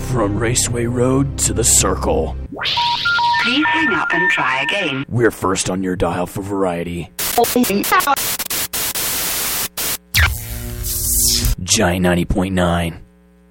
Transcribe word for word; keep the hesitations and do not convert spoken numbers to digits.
From Raceway Road to the Circle. Please hang up and try again. We're first on your dial for variety. Giant ninety point nine.